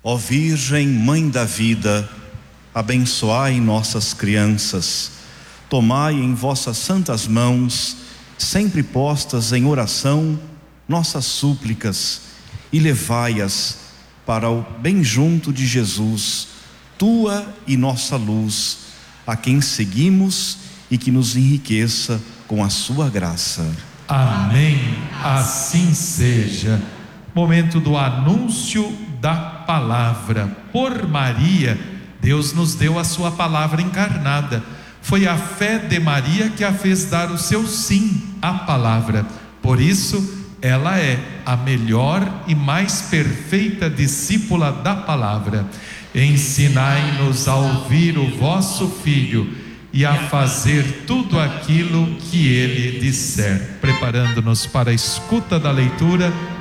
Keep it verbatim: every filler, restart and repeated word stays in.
Ó Virgem, Mãe da vida, abençoai nossas crianças, tomai em vossas santas mãos, sempre postas em oração, nossas súplicas, e levai-as para o bem junto de Jesus, tua e nossa luz, a quem seguimos e que nos enriqueça com a sua graça. Amém. Assim seja. Momento do anúncio da palavra. Por Maria, Deus nos deu a sua palavra encarnada. Foi a fé de Maria que a fez dar o seu sim à palavra. Por isso, ela é a melhor e mais perfeita discípula da palavra. Ensinai-nos a ouvir o vosso Filho e a fazer tudo aquilo que ele disser. Preparando-nos para a escuta da leitura,